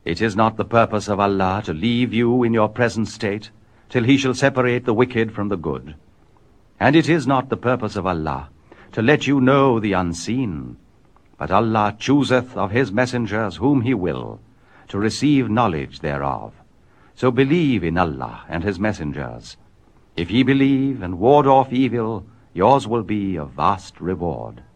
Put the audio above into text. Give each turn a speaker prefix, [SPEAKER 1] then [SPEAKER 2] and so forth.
[SPEAKER 1] It is not the purpose of Allah to leave you in your present state, till he shall separate the wicked from the good. And it is not the purpose of Allah to let you know the unseen, but Allah chooseth of his messengers whom he will, to receive knowledge thereof. So believe in Allah and his messengers. If ye believe and ward off evil, yours will be a vast reward.